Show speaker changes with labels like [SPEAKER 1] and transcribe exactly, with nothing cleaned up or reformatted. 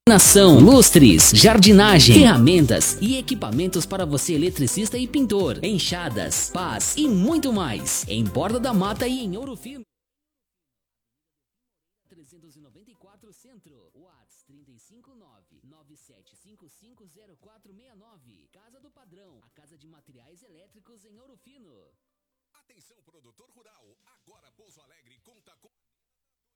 [SPEAKER 1] Iluminação, lustres, jardinagem, ferramentas e equipamentos para você eletricista e pintor, enxadas, pás e muito mais. Em Borda da Mata e em Ouro Fino. trezentos e noventa e quatro Centro, WhatsApp trinta e cinco nove nove sete cinco cinco zero quatro seis nove. Casa do Padrão, a casa de materiais elétricos em Ouro Fino.
[SPEAKER 2] Atenção, produtor rural, agora Pouso Alegre conta com